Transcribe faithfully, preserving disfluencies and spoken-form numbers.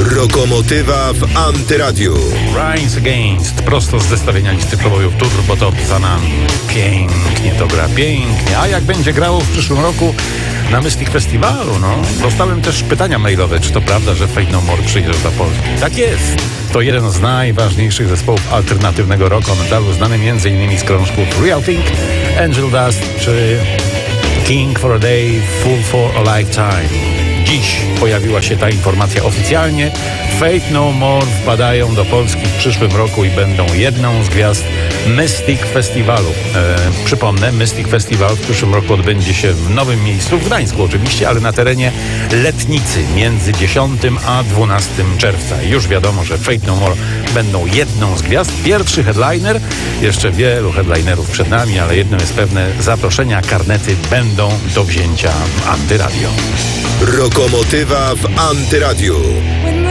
Rokomotywa w Antyradiu. Rise Against, prosto z zestawienia listy przebojów Turbo Top za nami. Pięknie to gra, pięknie. A jak będzie grało w przyszłym roku na Mystic Festiwalu, no? Dostałem też pytania mailowe, czy to prawda, że Faith No More przyjdzie do Polski. Tak jest. To jeden z najważniejszych zespołów alternatywnego rocka metalu, znany m.in. z krążków Real Thing, Angel Dust czy King for a Day, Fool for a Lifetime. Dziś pojawiła się ta informacja oficjalnie. Faith No More wpadają do Polski w przyszłym roku i będą jedną z gwiazd Mystic Festiwalu. E, przypomnę, Mystic Festival w przyszłym roku odbędzie się w nowym miejscu, w Gdańsku oczywiście, ale na terenie Letnicy między dziesiątego a dwunastego czerwca. Już wiadomo, że Faith No More będą jedną z gwiazd. Pierwszy headliner, jeszcze wielu headlinerów przed nami, ale jedno jest pewne, zaproszenia, karnety będą do wzięcia w Antyradio. Rokomotywa w Antyradiu.